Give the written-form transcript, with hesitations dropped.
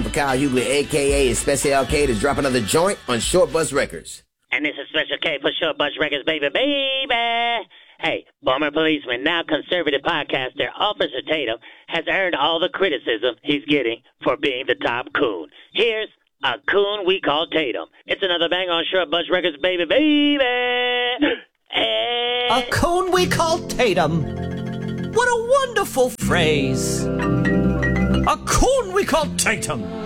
time for Kyle Hughley, a.k.a. Special K, to drop another joint on Short Bus Records. And this is Special K for Short Bus Records, baby. Hey, former policeman, now conservative podcaster Officer Tatum has earned all the criticism he's getting for being the top coon. Here's a coon we call Tatum. It's another bang on Short Bus Records, baby. A coon we call Tatum. What a wonderful phrase. A coon we call Tatum.